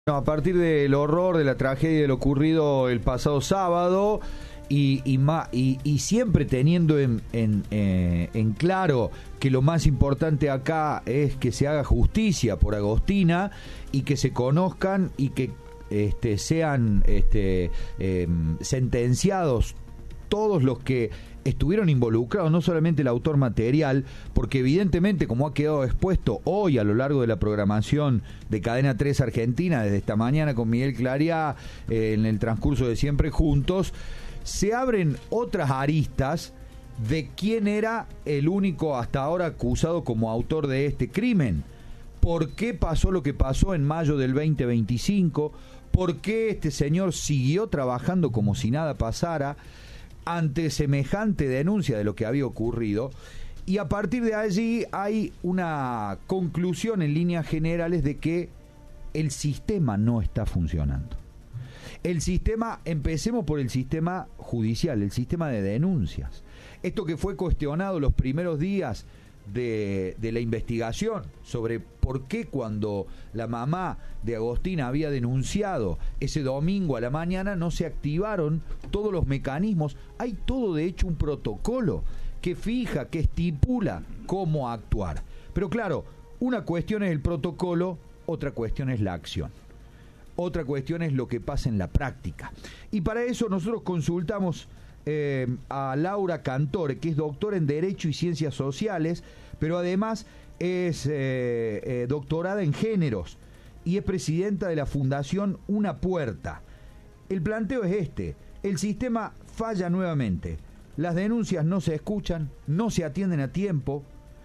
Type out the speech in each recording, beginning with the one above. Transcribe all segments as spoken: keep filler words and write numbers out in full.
A partir del horror, de la tragedia de lo ocurrido el pasado sábado y, y, ma, y, y siempre teniendo en, en, eh, en claro que lo más importante acá es que se haga justicia por Agostina y que se conozcan y que este, sean este, eh, sentenciados todos los que estuvieron involucrados, no solamente el autor material, porque evidentemente, como ha quedado expuesto hoy a lo largo de la programación de Cadena tres Argentina, desde esta mañana con Miguel Clariá, eh, en el transcurso de Siempre Juntos, se abren otras aristas de quién era el único hasta ahora acusado como autor de este crimen. ¿Por qué pasó lo que pasó en mayo del veinte veinticinco? ¿Por qué este señor siguió trabajando como si nada pasara ante semejante denuncia de lo que había ocurrido? Y a partir de allí hay una conclusión en líneas generales de que el sistema no está funcionando. El sistema, empecemos por el sistema judicial, el sistema de denuncias. Esto que fue cuestionado los primeros días de, de la investigación sobre por qué cuando la mamá de Agostina había denunciado ese domingo a la mañana no se activaron todos los mecanismos. Hay todo de hecho un protocolo que fija, que estipula cómo actuar. Pero claro, una cuestión es el protocolo, otra cuestión es la acción. Otra cuestión es lo que pasa en la práctica. Y para eso nosotros consultamos eh, a Laura Cantore, que es doctora en Derecho y Ciencias Sociales, pero además es eh, eh, doctorada en Géneros y es presidenta de la Fundación Una Puerta. El planteo es este: el sistema falla nuevamente. Las denuncias no se escuchan, no se atienden a tiempo.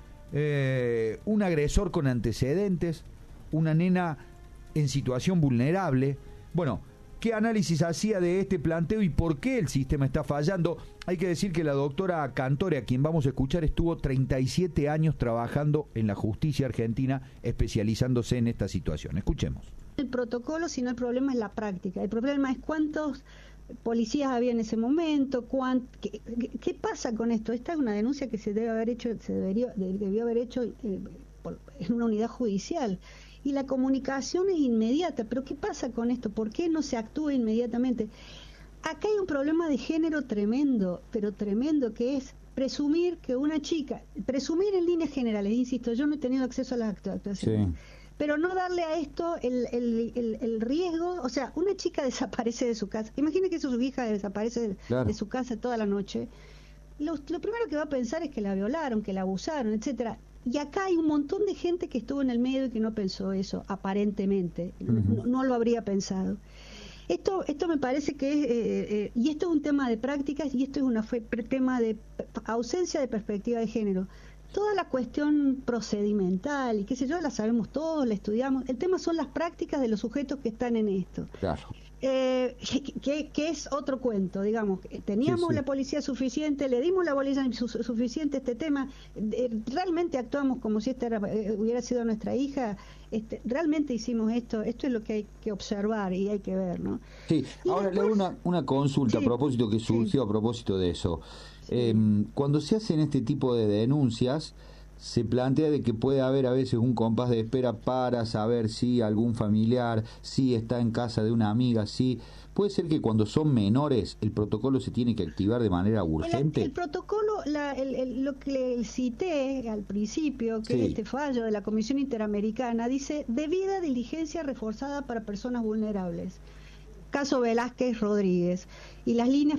Eh, un agresor con antecedentes, una nena en situación vulnerable. Bueno, ¿qué análisis hacía de este planteo y por qué el sistema está fallando? Hay que decir que la doctora Cantore, a quien vamos a escuchar, estuvo treinta y siete años trabajando en la justicia argentina, especializándose en esta situación. Escuchemos. El protocolo, sino el problema es la práctica. El problema es cuántos policías había en ese momento, cuánt, qué, qué pasa con esto. Esta es una denuncia que se debe haber hecho, se debería, debió haber hecho eh, por, en una unidad judicial. Y la comunicación es inmediata, pero ¿qué pasa con esto? ¿Por qué no se actúa inmediatamente? Acá hay un problema de género tremendo, pero tremendo, que es presumir que una chica, presumir en líneas generales, insisto, yo no he tenido acceso a las actuaciones, sí, pero no darle a esto el, el, el, el riesgo. O sea, una chica desaparece de su casa, imagine que su hija desaparece de, claro. de su casa toda la noche, lo, lo primero que va a pensar es que la violaron, que la abusaron, etcétera. Y acá hay un montón de gente que estuvo en el medio y que no pensó eso, aparentemente. Uh-huh. no, no lo habría pensado. Esto esto me parece que es, eh, eh, y esto es un tema de prácticas, y esto es un tema de ausencia de perspectiva de género. Toda la cuestión procedimental, y qué sé yo, la sabemos todos, la estudiamos. El tema son las prácticas de los sujetos que están en esto. Claro. Eh, que, que es otro cuento, digamos. Teníamos sí, sí. la policía suficiente, le dimos la policía su, suficiente a este tema, eh, realmente actuamos como si esta era, eh, hubiera sido nuestra hija, este, realmente hicimos esto. Esto es lo que hay que observar y hay que ver, ¿no? Sí, y ahora después, le hago una, una consulta sí, a propósito que surgió sí. a propósito de eso. Sí. Eh, cuando se hacen este tipo de denuncias, se plantea de que puede haber a veces un compás de espera para saber si algún familiar, si está en casa de una amiga, si puede ser que cuando son menores el protocolo se tiene que activar de manera urgente. El, el protocolo, la, el, el, lo que le cité al principio, que sí. es este fallo de la Comisión Interamericana, dice debida diligencia reforzada para personas vulnerables. Caso Velázquez Rodríguez. Y las líneas,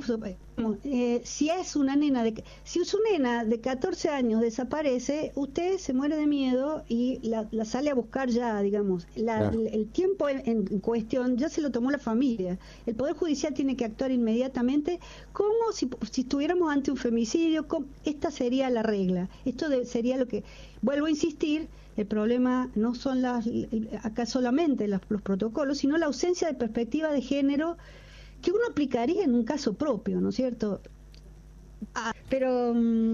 eh, si es una nena de si es una nena de catorce años desaparece, usted se muere de miedo y la, la sale a buscar ya, digamos. La, claro. el, el tiempo en, en cuestión ya se lo tomó la familia. El Poder Judicial tiene que actuar inmediatamente, como si, si estuviéramos ante un femicidio. Como, esta sería la regla. Esto de, sería lo que, vuelvo a insistir, el problema no son las acá solamente los, los protocolos, sino la ausencia de perspectiva de género que uno aplicaría en un caso propio, ¿no es cierto? Ah, pero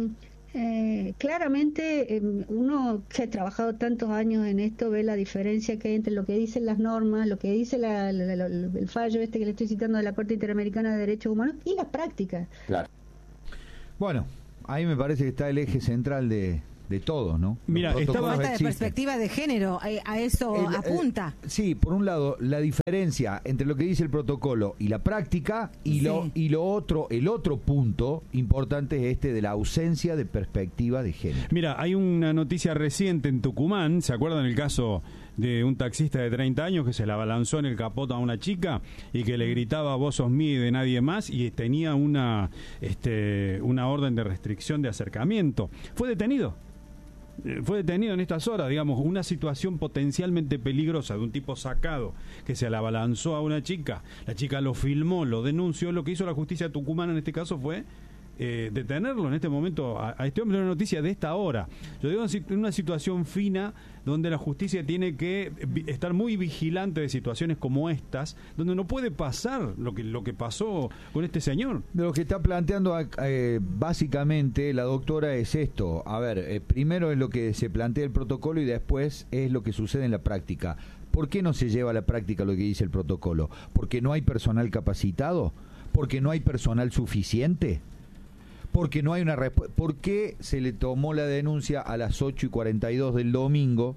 eh, claramente eh, uno que ha trabajado tantos años en esto ve la diferencia que hay entre lo que dicen las normas, lo que dice la, la, la, el fallo este que le estoy citando de la Corte Interamericana de Derechos Humanos y las prácticas. Claro. Bueno, ahí me parece que está el eje central de de todos, ¿no? Mira, estaba falta de perspectiva de género, a, a eso el, apunta. Eh, sí, por un lado, la diferencia entre lo que dice el protocolo y la práctica, y sí. lo y lo otro, el otro punto importante es este de la ausencia de perspectiva de género. Mira, hay una noticia reciente en Tucumán, ¿se acuerdan el caso de un taxista de treinta años que se la abalanzó en el capota a una chica y que le gritaba vos sos mí y de nadie más, y tenía una este una orden de restricción de acercamiento? Fue detenido. Fue detenido en estas horas, digamos, una situación potencialmente peligrosa de un tipo sacado que se la abalanzó a una chica. La chica lo filmó, lo denunció. Lo que hizo la justicia tucumana en este caso fue eh, detenerlo en este momento a, a este hombre. Una noticia de esta hora. Yo digo en una situación fina donde la justicia tiene que estar muy vigilante de situaciones como estas, donde no puede pasar lo que lo que pasó con este señor. Lo que está planteando eh, básicamente la doctora es esto. A ver, eh, primero es lo que se plantea el protocolo y después es lo que sucede en la práctica. ¿Por qué no se lleva a la práctica lo que dice el protocolo? ¿Porque no hay personal capacitado? ¿Porque no hay personal suficiente? Porque no hay una respuesta. ¿Por qué se le tomó la denuncia a las ocho y cuarenta y dos del domingo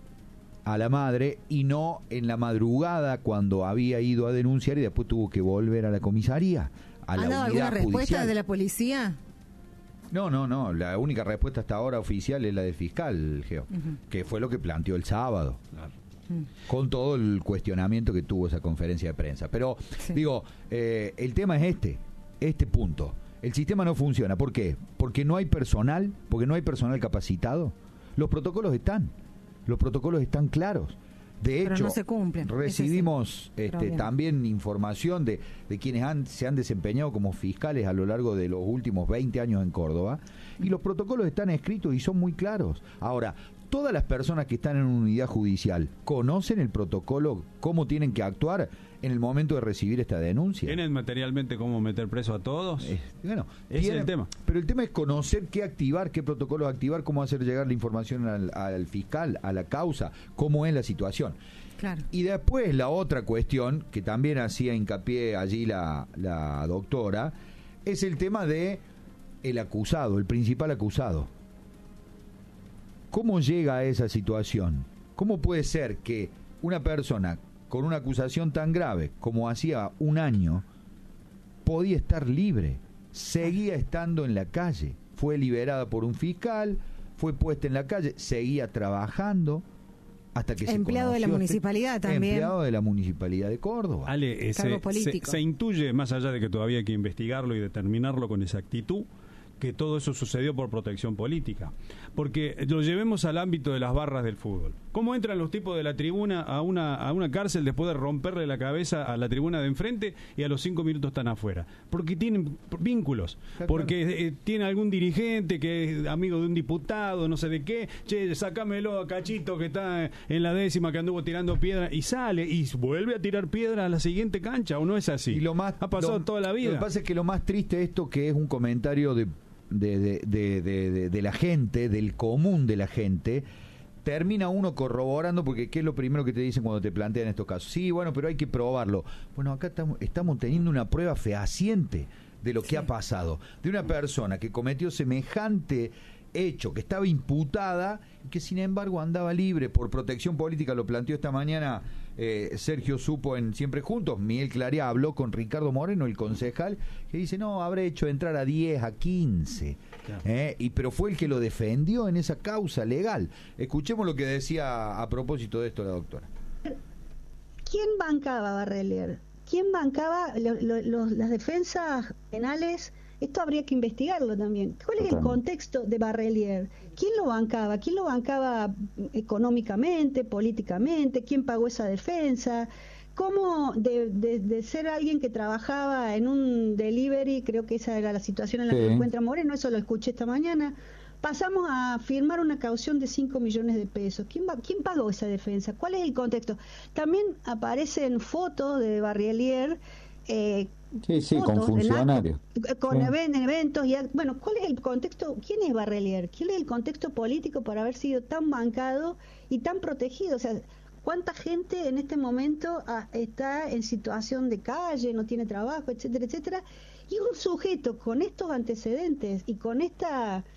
a la madre y no en la madrugada cuando había ido a denunciar y después tuvo que volver a la comisaría? A la ¿Han dado alguna respuesta judicial. de la policía? No, no, no. La única respuesta hasta ahora oficial es la del fiscal, Geo, uh-huh. que fue lo que planteó el sábado. Claro. Con todo el cuestionamiento que tuvo esa conferencia de prensa. Pero, sí. digo, eh, el tema es este, este punto. El sistema no funciona. ¿Por qué? Porque no hay personal, porque no hay personal capacitado. Los protocolos están, los protocolos están claros. De hecho, no se cumplen. recibimos sí, este, también información de, de quienes han, se han desempeñado como fiscales a lo largo de los últimos veinte años en Córdoba, y los protocolos están escritos y son muy claros. Ahora, todas las personas que están en una unidad judicial conocen el protocolo, cómo tienen que actuar en el momento de recibir esta denuncia. ¿Tienen materialmente cómo meter preso a todos? Eh, bueno, ese tiene, es el tema. Pero el tema es conocer qué activar, qué protocolos activar, cómo hacer llegar la información al, al fiscal, a la causa, cómo es la situación. Claro. Y después la otra cuestión, que también hacía hincapié allí la, la doctora, es el tema de el acusado, el principal acusado. ¿Cómo llega a esa situación? ¿Cómo puede ser que una persona con una acusación tan grave como hacía un año podía estar libre, seguía estando en la calle, fue liberada por un fiscal, fue puesta en la calle, seguía trabajando hasta que empleado se de la municipalidad también, empleado de la municipalidad de Córdoba. Ale, se, se, se intuye, más allá de que todavía hay que investigarlo y determinarlo con exactitud, que todo eso sucedió por protección política. Porque lo llevemos al ámbito de las barras del fútbol. ¿Cómo entran los tipos de la tribuna a una a una cárcel después de romperle la cabeza a la tribuna de enfrente y a los cinco minutos están afuera? Porque tienen vínculos. Porque eh, tiene algún dirigente que es amigo de un diputado, no sé de qué. Che, sacámelo a Cachito que está en la décima, que anduvo tirando piedra, y sale y vuelve a tirar piedra a la siguiente cancha, ¿o no es así? Y lo más, ha pasado lo, toda la vida. Lo que pasa es que lo más triste es esto, que es un comentario de De, de, de, de, de, de la gente, del común de la gente, termina uno corroborando, porque ¿qué es lo primero que te dicen cuando te plantean estos casos? Sí, bueno, pero hay que probarlo. Bueno, acá estamos, estamos teniendo una prueba fehaciente de lo que sí. ha pasado, de una persona que cometió semejante hecho, que estaba imputada y que sin embargo andaba libre por protección política. Lo planteó esta mañana eh, Sergio Supo en Siempre Juntos. Miguel Clarea habló con Ricardo Moreno, el concejal, que dice, no, habrá hecho entrar a diez, a quince, claro. eh, y, pero fue el que lo defendió en esa causa legal. Escuchemos lo que decía a propósito de esto la doctora. ¿Quién bancaba a Barrelier? ¿Quién bancaba lo, lo, lo, las defensas penales? Esto habría que investigarlo también. ¿Cuál es el contexto de Barrelier? ¿Quién lo bancaba? ¿Quién lo bancaba económicamente, políticamente? ¿Quién pagó esa defensa? ¿Cómo de, de, de ser alguien que trabajaba en un delivery, creo que esa era la situación en la sí. que se encuentra Moreno, eso lo escuché esta mañana, pasamos a firmar una caución de cinco millones de pesos? ¿Quién, va, ¿Quién pagó esa defensa? ¿Cuál es el contexto? También aparecen fotos de Barrelier, eh, Sí, sí, con funcionarios. Con sí. eventos. Y, bueno, ¿cuál es el contexto? ¿Quién es Barrelier? ¿Quién es el contexto político para haber sido tan bancado y tan protegido? O sea, ¿cuánta gente en este momento ah, está en situación de calle, no tiene trabajo, etcétera, etcétera? Y un sujeto con estos antecedentes y con esta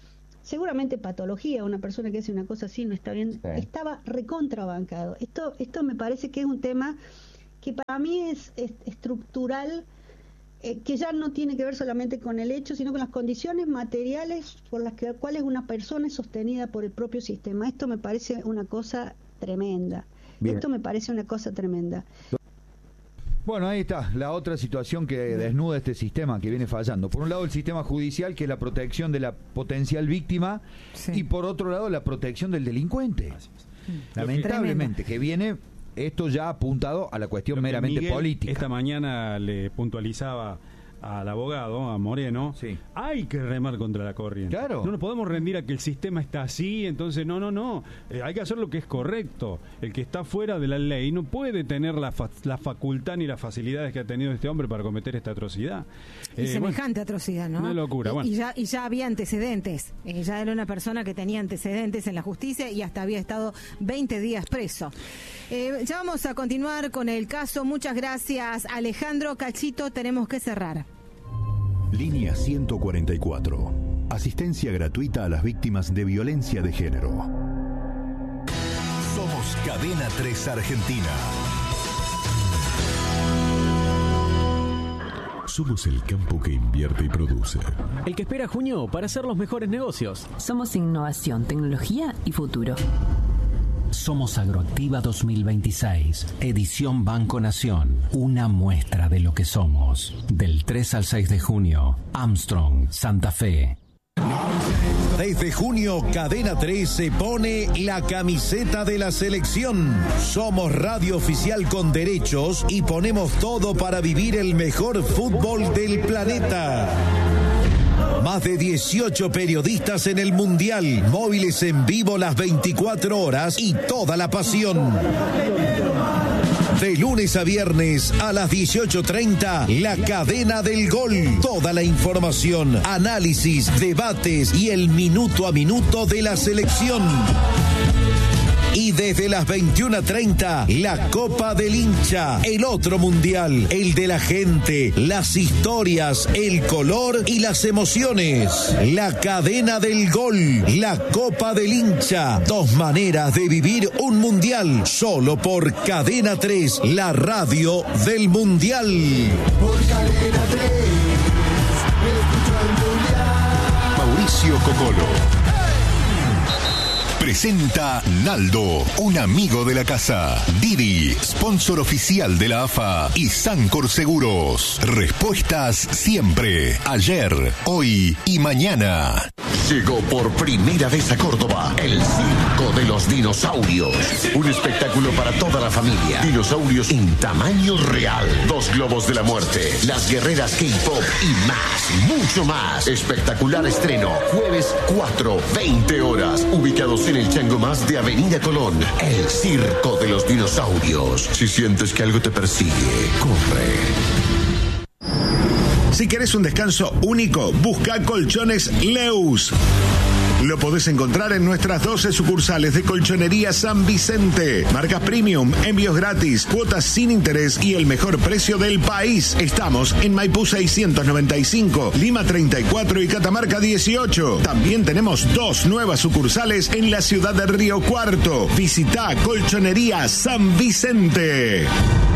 seguramente patología, una persona que hace una cosa así no está bien, sí. Estaba recontrabancado. Esto, esto me parece que es un tema que para mí es, es estructural, eh, que ya no tiene que ver solamente con el hecho, sino con las condiciones materiales por las que, cuales una persona es sostenida por el propio sistema. Esto me parece una cosa tremenda. Bien. Esto me parece una cosa tremenda. Bueno, ahí está, la otra situación que desnuda este sistema que viene fallando. Por un lado el sistema judicial, que es la protección de la potencial víctima, sí. Y por otro lado la protección del delincuente. Lamentablemente, que viene esto ya apuntado a la cuestión meramente Miguel política. Esta mañana le puntualizaba al abogado, a Moreno, sí. Hay que remar contra la corriente. Claro. No nos podemos rendir a que el sistema está así, entonces no, no, no. Eh, hay que hacer lo que es correcto. El que está fuera de la ley no puede tener la, fa la facultad ni las facilidades que ha tenido este hombre para cometer esta atrocidad. Y eh, semejante bueno, atrocidad, ¿no? Una locura. Y, bueno. y, ya, y ya había antecedentes. Eh, ya era una persona que tenía antecedentes en la justicia y hasta había estado veinte días preso. Eh, ya vamos a continuar con el caso. Muchas gracias, Alejandro. Cachito, tenemos que cerrar. Línea ciento cuarenta y cuatro. Asistencia gratuita a las víctimas de violencia de género. Somos Cadena tres Argentina. Somos el campo que invierte y produce. El que espera junio para hacer los mejores negocios. Somos innovación, tecnología y futuro. Somos Agroactiva dos mil veintiséis, edición Banco Nación, una muestra de lo que somos. Del tres al seis de junio, Armstrong, Santa Fe. Desde junio, Cadena tres se pone la camiseta de la selección. Somos radio oficial con derechos y ponemos todo para vivir el mejor fútbol del planeta. Más de dieciocho periodistas en el Mundial, móviles en vivo las veinticuatro horas y toda la pasión. De lunes a viernes a las dieciocho treinta, La Cadena del Gol. Toda la información, análisis, debates y el minuto a minuto de la selección. Y desde las veintiuna treinta, la Copa del Hincha, el otro mundial, el de la gente, las historias, el color y las emociones. La Cadena del Gol, la Copa del Hincha, dos maneras de vivir un mundial, solo por Cadena tres, la radio del mundial. Por Cadena tres, escucho el mundial. Mauricio Cocolo presenta Naldo, un amigo de la casa. Didi, sponsor oficial de la A F A y Sancor Seguros. Respuestas siempre, ayer, hoy y mañana. Llegó por primera vez a Córdoba el Circo de los Dinosaurios. Un espectáculo para toda la familia. Dinosaurios en tamaño real. Dos globos de la muerte. Las guerreras K-pop y más, mucho más. Espectacular estreno. Jueves cuatro, veinte horas. Ubicados en el Chango Más de Avenida Colón. El Circo de los Dinosaurios. Si sientes que algo te persigue, corre. Si querés un descanso único, busca Colchones Leus. Lo podés encontrar en nuestras doce sucursales de Colchonería San Vicente. Marcas premium, envíos gratis, cuotas sin interés y el mejor precio del país. Estamos en Maipú seiscientos noventa y cinco, Lima treinta y cuatro y Catamarca dieciocho. También tenemos dos nuevas sucursales en la ciudad de Río Cuarto. Visita Colchonería San Vicente.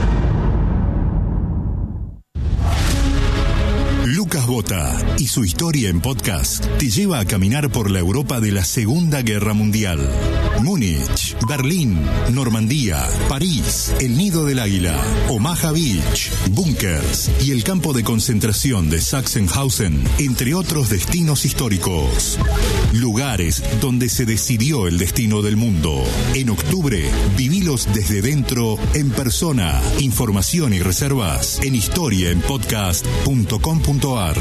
Lucas Bota y su historia en podcast te lleva a caminar por la Europa de la Segunda Guerra Mundial. Múnich, Berlín, Normandía, París, el Nido del Águila, Omaha Beach, búnkers y el campo de concentración de Sachsenhausen, entre otros destinos históricos. Lugares donde se decidió el destino del mundo. En octubre, vivilos desde dentro en persona. Información y reservas en historia en podcast punto com punto ar.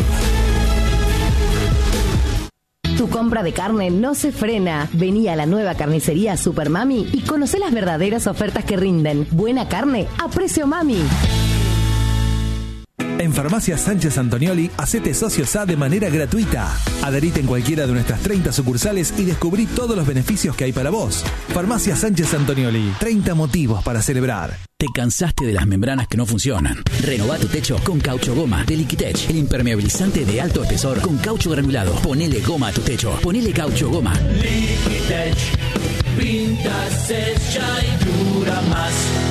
Tu compra de carne no se frena. Vení a la nueva carnicería Super Mami y conocé las verdaderas ofertas que rinden. Buena carne a precio mami. En Farmacia Sánchez Antonioli, hacete socio S A de manera gratuita. Adherite en cualquiera de nuestras treinta sucursales y descubrí todos los beneficios que hay para vos. Farmacia Sánchez Antonioli, treinta motivos para celebrar. ¿Te cansaste de las membranas que no funcionan? Renová tu techo con Caucho Goma de Liquitech, el impermeabilizante de alto espesor con caucho granulado. Ponele goma a tu techo. Ponele Caucho Goma. Liquitech, pinta, secha y dura más.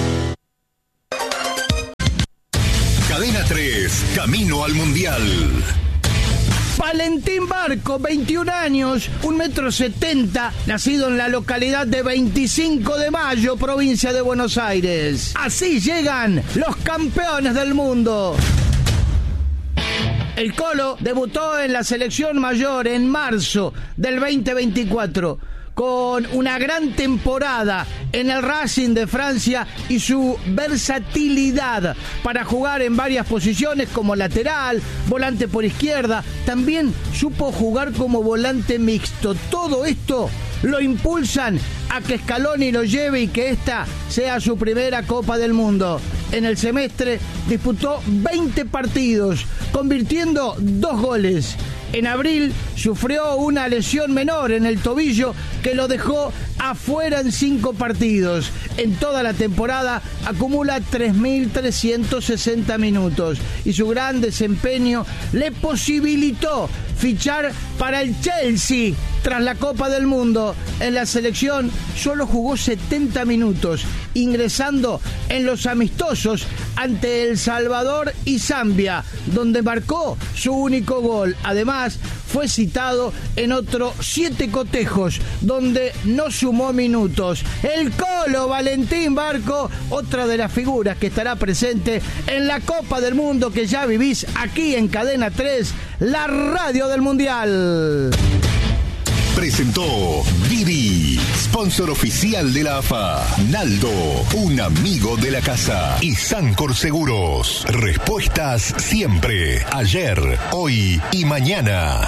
Cadena tres, camino al Mundial. Valentín Barco, veintiún años, un metro setenta, nacido en la localidad de veinticinco de mayo, provincia de Buenos Aires. Así llegan los campeones del mundo. El Colo debutó en la selección mayor en marzo del veinte veinticuatro. Con una gran temporada en el Racing de Francia y su versatilidad para jugar en varias posiciones como lateral, volante por izquierda, también supo jugar como volante mixto. Todo esto lo impulsan a que Scaloni lo lleve y que esta sea su primera Copa del Mundo. En el semestre disputó veinte partidos, convirtiendo dos goles. En abril sufrió una lesión menor en el tobillo que lo dejó afuera en cinco partidos. En toda la temporada acumula tres mil trescientos sesenta minutos y su gran desempeño le posibilitó fichar para el Chelsea tras la Copa del Mundo. En la selección solo jugó setenta minutos, ingresando en los amistosos ante El Salvador y Zambia, donde marcó su único gol. Además, fue citado en otros siete cotejos, donde no sumó minutos. El Colo Valentín Barco, otra de las figuras que estará presente en la Copa del Mundo que ya vivís aquí en Cadena tres, la radio del Mundial. Presentó Didi, sponsor oficial de la A F A. Naldo, un amigo de la casa. Y Sancor Seguros. Respuestas siempre. Ayer, hoy y mañana.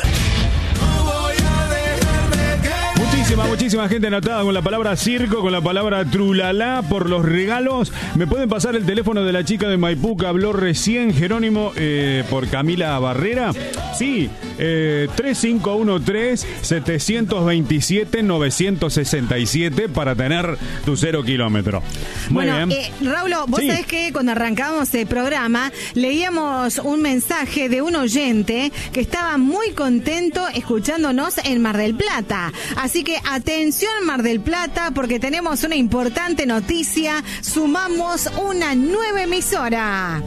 Muchísima, muchísima gente anotada con la palabra circo, con la palabra trulalá por los regalos. ¿Me pueden pasar el teléfono de la chica de Maipú que habló recién, Jerónimo, eh, por Camila Barrera? Sí, eh, tres cinco uno tres, siete dos siete, nueve seis siete para tener tu cero kilómetro. Muy bueno, bien. Eh, Raúl, vos sí. sabés que cuando arrancamos el programa leíamos un mensaje de un oyente que estaba muy contento escuchándonos en Mar del Plata. Así que atención Mar del Plata, porque tenemos una importante noticia. Sumamos una nueva emisora.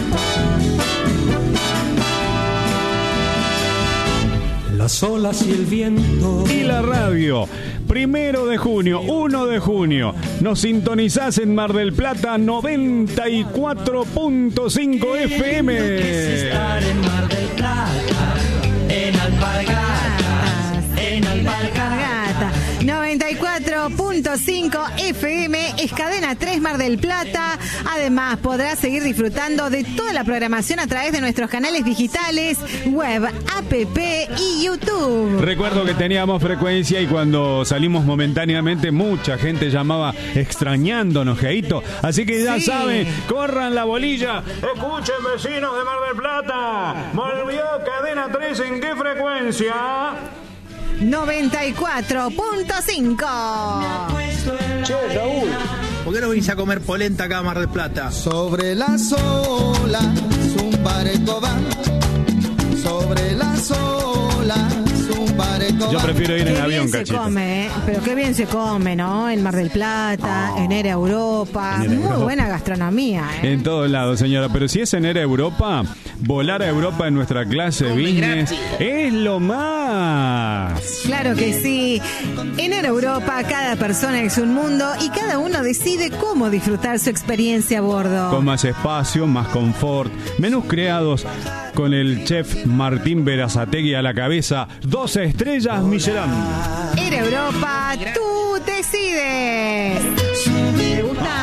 Las olas y el viento. Y la radio. Primero de junio, uno de junio. Nos sintonizás en Mar del Plata noventa y cuatro punto cinco F M. Estar en Mar del Plata, en Alpargatas, en Alpargatas. noventa y cuatro punto cinco F M es Cadena tres Mar del Plata. Además, podrás seguir disfrutando de toda la programación a través de nuestros canales digitales, web, app y YouTube. Recuerdo que teníamos frecuencia y cuando salimos momentáneamente mucha gente llamaba extrañándonos, Geito. Así que ya sí. saben, corran la bolilla. Escuchen, vecinos de Mar del Plata. Volvió Cadena tres, ¿en qué frecuencia? noventa y cuatro punto cinco. Che, Raúl, ¿por qué no viniste a comer polenta acá a Mar del Plata? Sobre las olas un barco va, sobre las olas un barco va. Yo prefiero ir en qué avión, bien cachito. Se come, ¿eh? Pero qué bien se come, ¿no? En Mar del Plata, oh. en Era Europa. En Era Muy Europa. Buena gastronomía, ¿eh? En todos lados, señora. Pero si es en Era Europa, volar a Europa en nuestra clase business es lo más. Claro que sí. En Era Europa, cada persona es un mundo y cada uno decide cómo disfrutar su experiencia a bordo. Con más espacio, más confort, menús creados con el chef Martín Berazategui a la cabeza, doce estrellas Michelin. Era Europa, tú decides. Me gusta a mí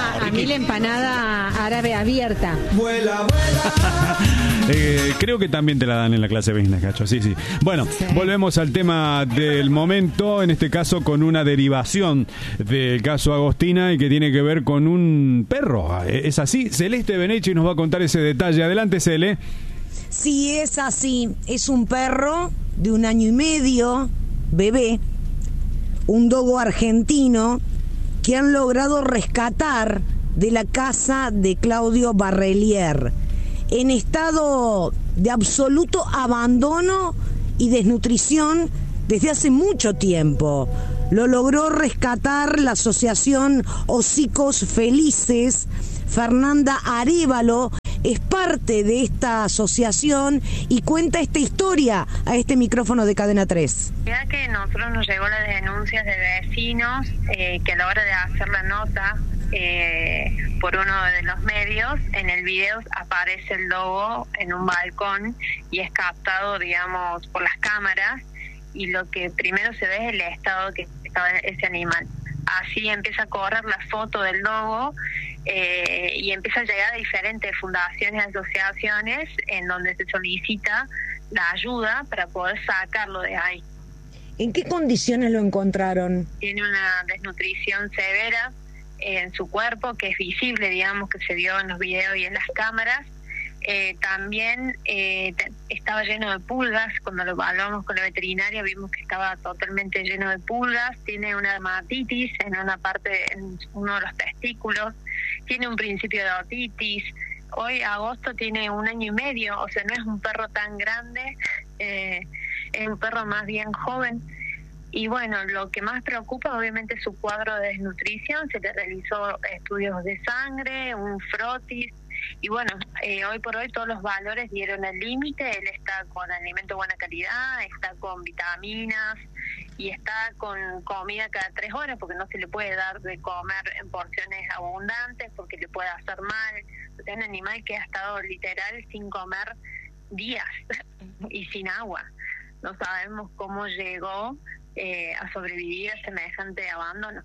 la empanada árabe abierta. Vuela, vuela. Eh, creo que también te la dan en la clase de business, Cacho. Sí, sí. Bueno, sí. Volvemos al tema del momento, en este caso con una derivación del caso Agostina y que tiene que ver con un perro. ¿Es así? Celeste Benechi nos va a contar ese detalle. Adelante, Cele. Sí, es así. Es un perro de un año y medio, bebé, un dogo argentino que han logrado rescatar de la casa de Claudio Barrelier, en estado de absoluto abandono y desnutrición desde hace mucho tiempo. Lo logró rescatar la asociación Hocicos Felices. Fernanda Arévalo es parte de esta asociación y cuenta esta historia a este micrófono de Cadena tres. Ya que nosotros nos llegó las denuncias de vecinos eh, que a la hora de hacer la nota eh, por uno de los medios, en el video aparece el lobo en un balcón y es captado, digamos, por las cámaras, y lo que primero se ve es el estado que estaba ese animal. Así empieza a correr la foto del lobo eh, y empieza a llegar a diferentes fundaciones y asociaciones en donde se solicita la ayuda para poder sacarlo de ahí. ¿En qué condiciones lo encontraron? Tiene una desnutrición severa en su cuerpo, que es visible, digamos, que se vio en los videos y en las cámaras. Eh, también eh, te, estaba lleno de pulgas. Cuando lo evaluamos con la veterinaria vimos que estaba totalmente lleno de pulgas. Tiene una dermatitis en una parte, en uno de los testículos. Tiene un principio de otitis. Hoy, agosto, tiene un año y medio, o sea, no es un perro tan grande, eh, es un perro más bien joven. Y bueno, lo que más preocupa obviamente es su cuadro de desnutrición. Se le realizó estudios de sangre, un frotis, y bueno, eh, hoy por hoy todos los valores dieron el límite. Él está con alimento de buena calidad, está con vitaminas y está con comida cada tres horas, porque no se le puede dar de comer en porciones abundantes porque le puede hacer mal. Es un animal que ha estado literal sin comer días y sin agua. No sabemos cómo llegó eh, a sobrevivir a semejante abandono.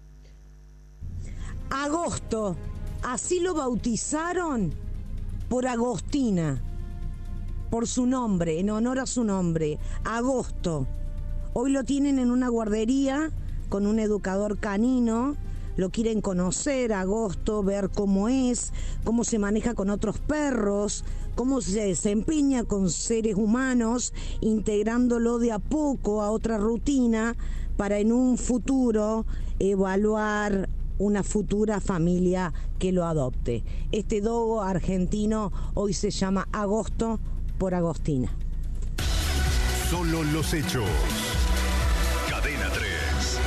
Agosto, así lo bautizaron por Agostina, por su nombre, en honor a su nombre, Agosto. Hoy lo tienen en una guardería con un educador canino. Lo quieren conocer, Agosto, ver cómo es, cómo se maneja con otros perros, cómo se desempeña con seres humanos, integrándolo de a poco a otra rutina para en un futuro evaluar una futura familia que lo adopte. Este dogo argentino hoy se llama Agosto por Agostina. Solo los hechos. Cadena tres.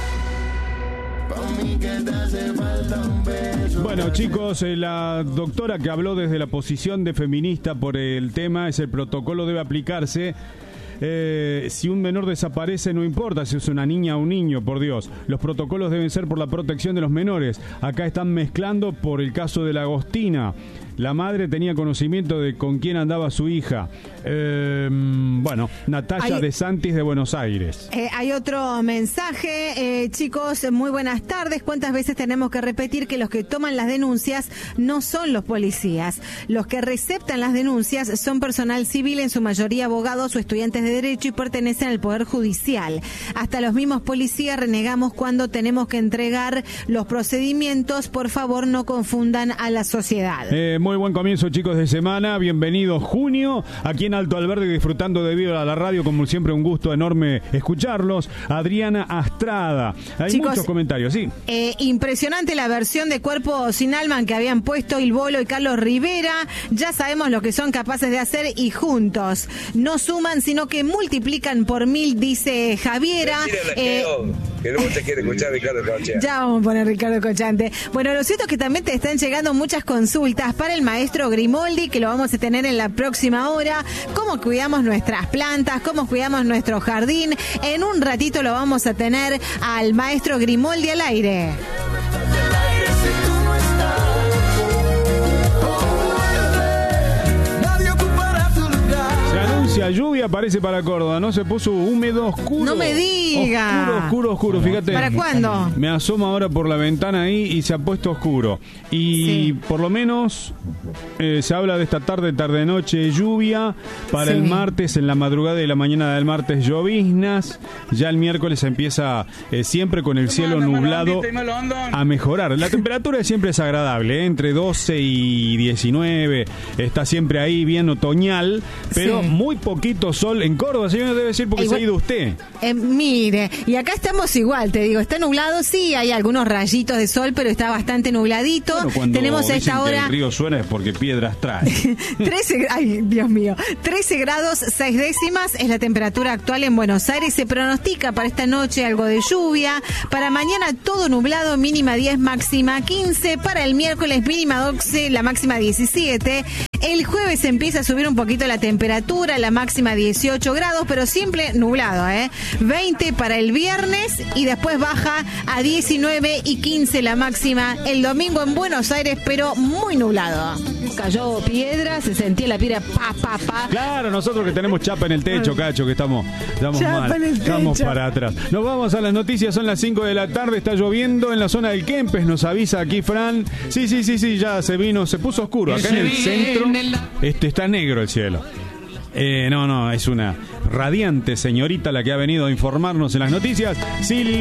Bueno, chicos, eh, la doctora que habló desde la posición de feminista por el tema es: el protocolo debe aplicarse. Eh, si un menor desaparece, no importa si es una niña o un niño, por Dios. Los protocolos deben ser por la protección de los menores. Acá están mezclando por el caso de la Agostina. La madre tenía conocimiento de con quién andaba su hija. Eh, bueno, Natalia hay, de Santis de Buenos Aires. Eh, hay otro mensaje. Eh, chicos, muy buenas tardes. ¿Cuántas veces tenemos que repetir que los que toman las denuncias no son los policías? Los que receptan las denuncias son personal civil, en su mayoría abogados o estudiantes de derecho, y pertenecen al Poder Judicial. Hasta los mismos policías renegamos cuando tenemos que entregar los procedimientos. Por favor, no confundan a la sociedad. Eh, Muy buen comienzo, chicos, de semana. Bienvenidos junio, aquí en Alto Albergue, disfrutando de Viva la Radio, como siempre un gusto enorme escucharlos. Adriana Astrada. Hay chicos, muchos comentarios, sí. Eh, impresionante la versión de Cuerpo sin Alma que habían puesto Il Bolo y Carlos Rivera. Ya sabemos lo que son capaces de hacer, y juntos no suman, sino que multiplican por mil, dice Javiera. Eh, que luego te quiere escuchar Ricardo Cochante. Ya vamos a poner Ricardo Cochante. Bueno, lo cierto es que también te están llegando muchas consultas para el maestro Grimoldi, que lo vamos a tener en la próxima hora. Cómo cuidamos nuestras plantas, cómo cuidamos nuestro jardín. En un ratito lo vamos a tener al maestro Grimoldi al aire. la lluvia parece para Córdoba, ¿no? Se puso húmedo, oscuro. No me diga. Oscuro, oscuro, oscuro, fíjate. ¿Para cuándo? Me asomo ahora por la ventana ahí y se ha puesto oscuro. Y sí. por lo menos eh, se habla de esta tarde, tarde-noche, lluvia. Para sí. el martes, en la madrugada y la mañana del martes, lloviznas. Ya el miércoles empieza eh, siempre con el cielo nublado a mejorar. La temperatura siempre es agradable, ¿eh? Entre doce y diecinueve. Está siempre ahí bien otoñal, pero sí. muy poquito sol en Córdoba, señor, debe decir porque igual, se ha ido usted. Eh, mire, y acá estamos igual, te digo, está nublado, sí, hay algunos rayitos de sol, pero está bastante nubladito. Bueno, cuando tenemos a esta hora... que el río suena es porque piedras trae. trece, ay, Dios mío, trece grados seis décimas es la temperatura actual en Buenos Aires. Se pronostica para esta noche algo de lluvia, para mañana todo nublado, mínima diez, máxima quince, para el miércoles mínima doce, la máxima diecisiete. El jueves empieza a subir un poquito la temperatura, la máxima dieciocho grados, pero siempre nublado, ¿eh? veinte para el viernes y después baja a diecinueve y quince la máxima el domingo en Buenos Aires, pero muy nublado. Cayó piedra, se sentía la piedra pa, pa, pa. Claro, nosotros que tenemos chapa en el techo, Cacho, que estamos, estamos mal, estamos para atrás. Nos vamos a las noticias, son las cinco de la tarde, está lloviendo en la zona del Kempes, nos avisa aquí Fran. Sí, sí, sí, sí, ya se vino, se puso oscuro. Acá en el centro este está negro el cielo. Eh, no, no, es una radiante señorita la que ha venido a informarnos en las noticias. Sil